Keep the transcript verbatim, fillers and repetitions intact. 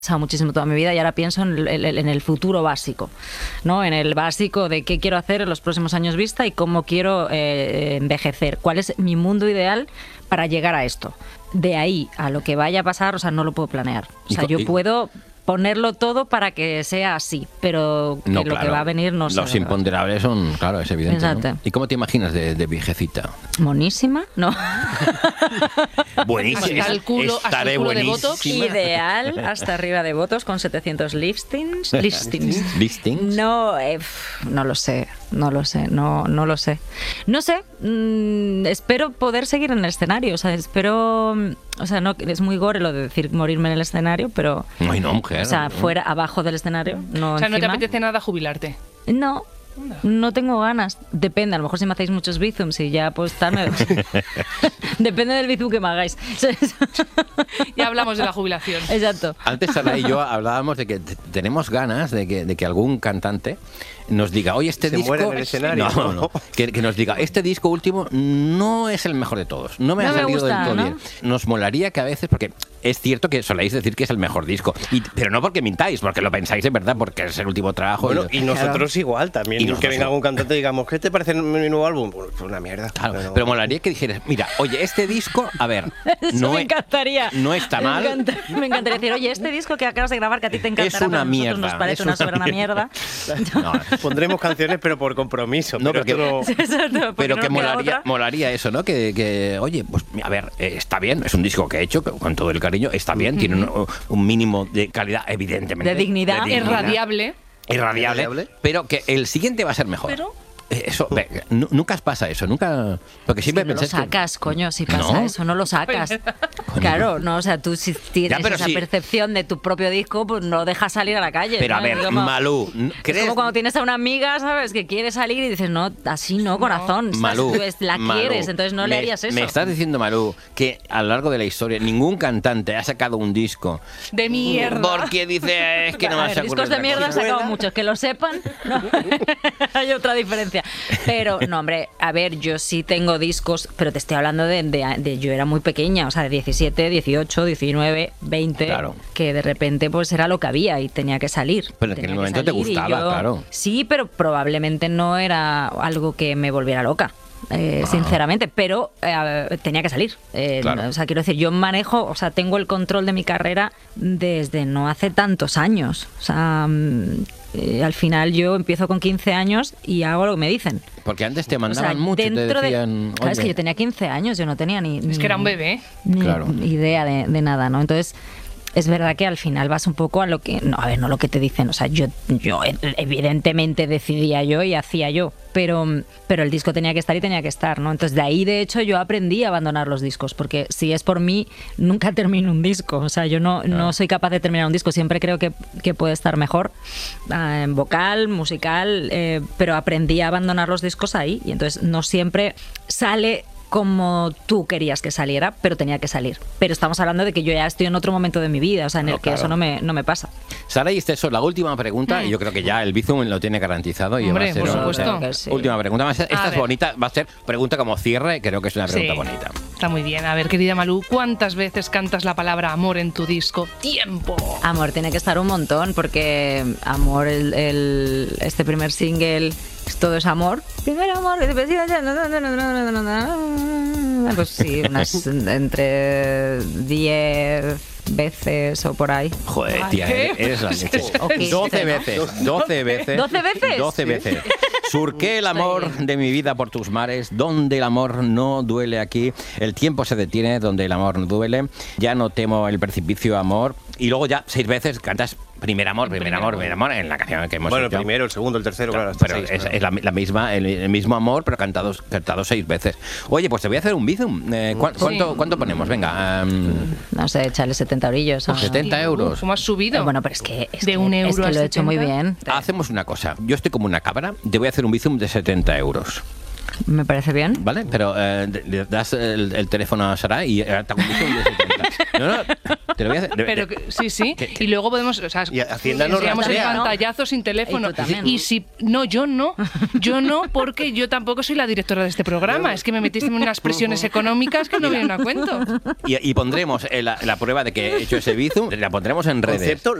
pensado muchísimo toda mi vida y ahora pienso en el, en el futuro básico, ¿no? En el básico de qué quiero hacer en los próximos años vista y cómo quiero eh, envejecer. ¿Cuál es mi mundo ideal para llegar a esto? De ahí a lo que vaya a pasar, o sea, no lo puedo planear. O sea, yo puedo ponerlo todo para que sea así, pero que no, lo claro. que va a venir no sé. Los imponderables son, claro, es evidente, Exacto. ¿no? ¿Y cómo te imaginas de, de viejecita? ¿Monísima? No. Buenísima. Hasta el culo, hasta el culo de botox. Ideal, hasta arriba de botox con setecientos listings. Listings. ¿Listings? No, eh, no lo sé, no lo sé, no, no lo sé. No sé, mmm, espero poder seguir en el escenario, o sea, espero... O sea, no, es muy gore lo de decir morirme en el escenario, pero... Ay, no, mujer. O sea, fuera, abajo del escenario, no O sea, encima. ¿no te apetece nada jubilarte? No, no tengo ganas. Depende, a lo mejor si me hacéis muchos bizums y ya pues tal... Me... Depende del bizum que me hagáis. Ya hablamos de la jubilación. Exacto. Antes Sara y yo hablábamos de que t- tenemos ganas de que, de que algún cantante nos diga, oye, este Se disco... muere en el escenario. No, no, no. Que, que nos diga, este disco último no es el mejor de todos. No me No ha me salido gusta, del todo ¿no? bien. Nos molaría que a veces, porque es cierto que soléis decir que es el mejor disco, y, pero no porque mintáis, porque lo pensáis de verdad, porque es el último trabajo. Bueno, y, y nosotros igual también. Y que nosotros venga algún cantante y digamos, ¿qué te parece mi nuevo álbum? Pues una mierda. Claro, pero, pero molaría que dijeras, mira, oye, este disco, a ver, Eso no, me e- encantaría. no está Me mal. encanta- me encantaría decir, oye, este disco que acabas de grabar que a ti te encantará, Es una pero a nosotros mierda, nos parece es una una soberana mierda. No, Pondremos canciones, pero por compromiso. No, pero pero que- esto no- Exacto, porque pero no que nos queda molaría, otra. molaría eso, ¿no? Que, que, oye, pues a ver, eh, está bien, es un disco que he hecho que- con todo el cariño, está bien, tiene un, un mínimo de calidad, evidentemente. De dignidad. Es radiable. Irradiable, Irradiable. pero que el siguiente va a ser mejor. Pero- Eh, Eso, ve, nu- nunca os pasa eso, nunca. Porque siempre No lo pensáis que- sacas, coño, si pasa ¿No? eso, no lo sacas. Claro, no, o sea, tú si tienes Ya, pero esa sí. percepción de tu propio disco, pues no lo dejas salir a la calle. Pero ¿no? a ver, Es como- Malú, Es ¿crees? como cuando tienes a una amiga, ¿sabes? Que quiere salir y dices, no, así no, corazón. ¿sabes? Malú, Tú es- la Malú, quieres, entonces no le me- harías eso. Me estás diciendo, Malú, que a lo largo de la historia ningún cantante ha sacado un disco De mierda. porque dice, es que no A me ver, se ocurre discos de otra mierda he cosa". sacado muchos, que lo sepan, no. Hay otra diferencia. Pero, no, hombre, a ver, yo sí tengo discos, pero te estoy hablando de, de- de- yo era muy pequeña, o sea, de diecisiete, dieciocho, diecinueve, veinte, Claro. que de repente pues era lo que había y tenía que salir. Pero en aquel Tenía que momento te salir y gustaba, claro. Sí, pero probablemente no era algo que me volviera loca. eh, sinceramente, pero eh, tenía que salir. Eh, Claro. O sea, quiero decir, yo manejo, o sea, tengo el control de mi carrera desde no hace tantos años. O sea, mm, eh, al final yo empiezo con quince años y hago lo que me dicen. Porque antes te O mandaban sea, mucho, te dentro de- decían. Claro, es que "Oye". yo tenía quince años, yo no tenía ni, Es que era un bebé. ni Claro. idea de, de nada, ¿no? Entonces, es verdad que al final vas un poco a lo que... No, a ver, no lo que te dicen. O sea, yo, yo evidentemente decidía yo y hacía yo. Pero, pero el disco tenía que estar y tenía que estar, ¿no? Entonces, de ahí, de hecho, yo aprendí a abandonar los discos. Porque si es por mí, nunca termino un disco. O sea, yo no, no soy capaz de terminar un disco. Siempre creo que, que puede estar mejor. eh, en vocal, musical. eh, pero aprendí a abandonar los discos ahí. Y entonces, no siempre sale como tú querías que saliera, pero tenía que salir. Pero estamos hablando de que yo ya estoy en otro momento de mi vida, o sea, en No, el que claro. eso no me, no me pasa. Sara y Esteso, la última pregunta, y yo creo que ya el Bizum lo tiene garantizado. Y Hombre, va a ser por una- supuesto. Que sí. Última pregunta. Va a ser- Esta A es ver. bonita, va a ser pregunta como cierre, creo que es una pregunta Sí. bonita. Está muy bien. A ver, querida Malú, ¿cuántas veces cantas la palabra amor en tu disco? ¡Tiempo! Amor tiene que estar un montón, porque Amor, el, el- este primer single, todo es amor. Primer amor, que te decía, pues sí, unas entre diez veces o por ahí. Joder, Ay, tía, ¿qué? eres, eres la leche. O quince, doce ¿no? veces, doce veces. ¿doce veces? doce veces. Surqué el amor Está bien. de mi vida por tus mares, donde el amor no duele aquí. El tiempo se detiene donde el amor no duele. Ya no temo el precipicio, amor. Y luego ya seis veces cantas primer amor, primer, Primer amor, amor. primer amor en la canción que hemos Bueno, el hecho. primero, el segundo, el tercero, claro. hasta Pero seis, es, claro. es la, la misma, el, el mismo amor, pero cantado, cantado seis veces. Oye, pues te voy a hacer un bizum. Eh, ¿cuán- cuánto, ¿Cuánto ponemos? Venga, um, No sé, echarle setenta eurillos. o- setenta euros. ¿Cómo has subido? Bueno, pero es que, es De que- un es euro que a lo he hecho muy setenta. bien. Hacemos una cosa. Yo estoy como una cabra. Te voy a hacer un bizum de setenta euros. Me parece bien. ¿Vale? Pero eh, le das el, el teléfono a Sara y eh, te hago un bizum de setenta. No, no. Te lo voy a hacer. de- Pero de- que- sí, sí. que- que- Y luego podemos, o sea, Y Hacienda nos enseñamos el rastrea, ¿no? pantallazo sin teléfono. Y tú también. Y si no, yo no. Yo no, porque yo tampoco soy la directora de este programa. Es que me metiste en unas presiones económicas que no vienen a cuento. Y, y pondremos eh, la, la prueba de que he hecho ese bizum, la pondremos en redes. Concepto